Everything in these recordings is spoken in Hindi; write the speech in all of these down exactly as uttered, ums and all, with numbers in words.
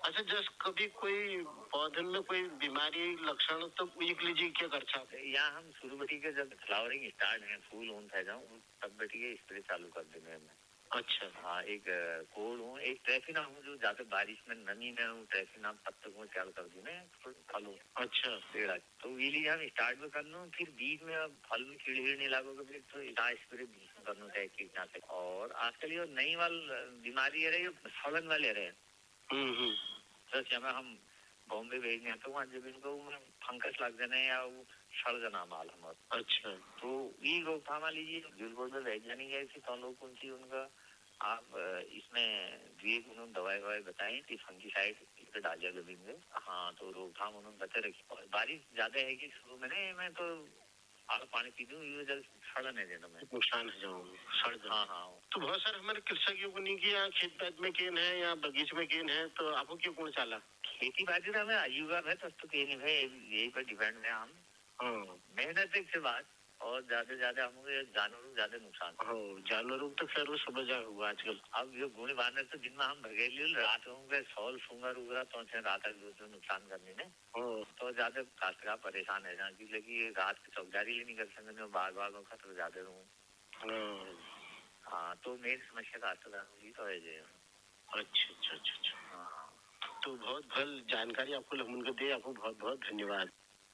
अच्छा, जस कभी कोई पौधन में कोई बीमारी लक्षण तो एक लीजिए क्या कर छाते यहाँ हम शुरू बटी के जब फ्लावरिंग स्टार्ट है फूल ऊन था जाऊँ तब बटी के स्प्रे चालू कर देने में। अच्छा हाँ, एक कोड हूँ, एक ट्रैफिना हूँ जो जाते बारिश में नमी में हूँ, ट्रैफिना पत्तों को चाल कर दी मैं फल अच्छा पेड़ तो वीली हम स्टार्ट में कर लूँ, फिर बीच में अब फल में कीड़े कीड़े लागोगे तो इटा स्प्रे बीच में करना चाहिए कीटनाशक। और आजकल ये नई वाल बीमारी है रही सड़न वाले रहे हम्म हम्म तो समय हम बॉम्बे भेजने तो वहाँ जब इनको फंगस लग जाने या वो सड़ जाना माल हमारा। अच्छा तो ये रोकथाम लीजिए बिल्कुल में वैज्ञानिक है कि तो लोग कौन सी उनका आप इसमें दिए उन्होंने दवाई ववाई बताई कि फंगीसाइड इस पे डालिया जमीन में। हाँ, तो रोकथाम उन्होंने बता रखी और बारिश ज्यादा है कि शुरू में नहीं मैं तो आग पानी पी दूं ये जल सड़ नहीं देना मैं नुकसान हो जाऊंगी सड़ जाऊंगी। हाँ हाँ तो बहुत सारे हमारे कृषक को नहीं किया खेत बैत में केन है या बगीचे में केन है तो आपको क्यों कौन चाला खेती बाड़ी में हमें आयुगा है तो केन है यही पर डिपेंड है हम। हाँ मेहनत के बाद और ज्यादा ज्यादा हमें जानवरों ज्यादा नुकसान हो जानवरों तो खैर वो समझ हुआ आजकल। अब ये गुण बांधने तो दिन में हम भगेली रात होंगे सौल सूंगर उगरा तो रात तक नुकसान करने में तो ज्यादा कास्टरा परेशान है जहाँ की लगी रात की चौकदारी नहीं कर सकते बाघ बाघ खतरे ज्यादा रहूँ। हाँ, तो मेन समस्या का अस्पताल तो है जे। अच्छा अच्छा अच्छा अच्छा हाँ तो बहुत भल जानकारी आपको उनको दे आपको बहुत बहुत धन्यवाद।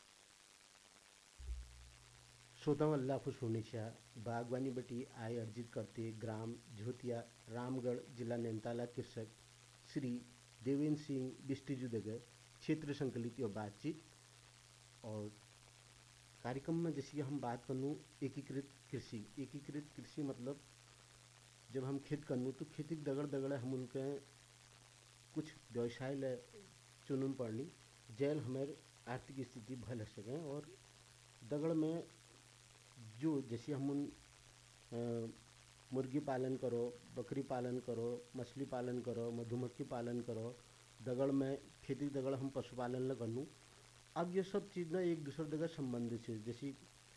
श्रोताओं अल्लाह खुश होनेशा बागवानी बटी आय अर्जित करते ग्राम झोतिया रामगढ़ जिला नैनीताल कृषक श्री देवेंद्र सिंह बिस्टीजुदगर क्षेत्र संकलित और बातचीत और कार्यक्रम में जैसे हम बात करूँ एकीकृत कृषि एकीकृत कृषि मतलब जब हम खेत करूँ तो खेती दगड़ दगड़ हम उनके कुछ व्यवसाय ल चुनून पड़नी जैल हमारे आर्थिक स्थिति भल सकें और दगड़ में जो जैसे हम उन मुर्गी पालन करो बकरी पालन करो मछली पालन करो मधुमक्खी पालन करो दगड़ में खेती दगड़ हम पशुपालन ल करूँ। अब ये सब चीज़ ना एक दूसरे जगह संबंधित है जैसे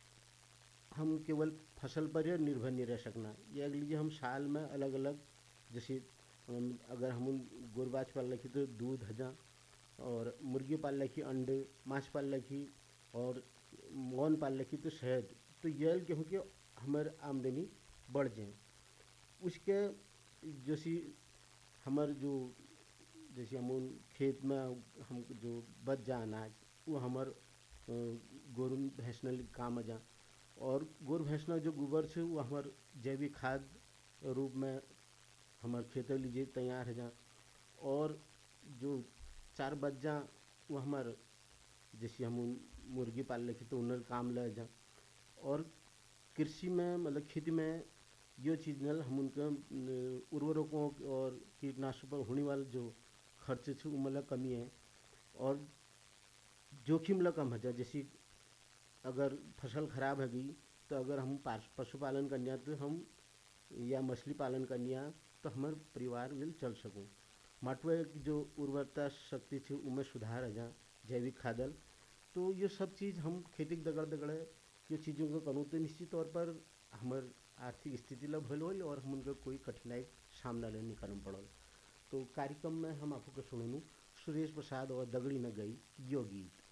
हम केवल फसल पर ही निर्भर नहीं रह सकना ये अगली लीजिए हम साल में अलग अलग जैसे अगर हम गोरबाज पाल रखी तो दूध हजा और मुर्गी पाल रखी अंडे मांस पाल रखी और मौन पाल रखी तो शहद तो यह गेहूँ के हमारे आमदनी बढ़ जाए उसके जैसे हमारे जो जैसे हम खेत में हम जो बच जा अनाज वो हमार गोरु भैंसना काम आ जा और गोरु भैंसना जो गोबर से वो हमार जैविक खाद रूप में हमारे खेत लीजिए तैयार है जा और जो चार बच जा वो हमारे जैसे हम मुर्गी पाल रखी तो उन्हें काम ले जा और कृषि में मतलब खेती में ये चीज़ न हम उनके उर्वरकों और कीटनाशकों पर होने वाले जो खर्चे थे वो मतलब कमी है और जोखिम ला कम है जा जैसे अगर फसल खराब है गई तो अगर हम पशुपालन करने तो हम या मछली पालन करने तो हमारे परिवार मिल चल सकूँ माटवे की जो उर्वरता शक्ति थी उनमें सुधार है जा जैविक खादल तो ये सब चीज़ हम खेती दगड़ दगड़े ये चीज़ों को करूँ तो निश्चित तौर पर हमारे आर्थिक स्थिति ला भल हो और हम उनका कोई कठिनाई सामना लेने करना पड़ल। तो कार्यक्रम में हम आपको सुनूँ सुरेश प्रसाद और दगड़ी न गई यो गीत।